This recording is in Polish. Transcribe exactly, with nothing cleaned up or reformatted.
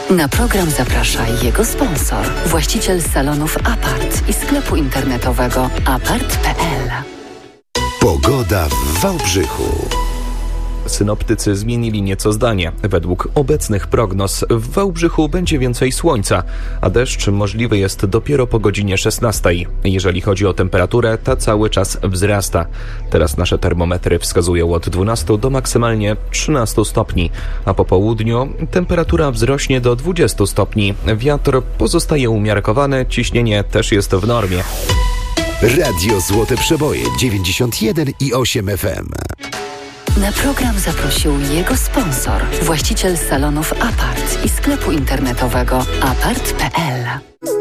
Na program zaprasza jego sponsor, właściciel salonów Apart i sklepu internetowego apart kropka p l. Pogoda w Wałbrzychu. Synoptycy zmienili nieco zdanie. Według obecnych prognoz w Wałbrzychu będzie więcej słońca, a deszcz możliwy jest dopiero po godzinie szesnastej. Jeżeli chodzi o temperaturę, ta cały czas wzrasta. Teraz nasze termometry wskazują od dwunastu do maksymalnie trzynastu stopni, a po południu temperatura wzrośnie do dwudziestu stopni. Wiatr pozostaje umiarkowany, ciśnienie też jest w normie. Radio Złote Przeboje dziewięćdziesiąt jeden i osiem F M. Na program zaprosił jego sponsor, właściciel salonów Apart i sklepu internetowego apart kropka p l.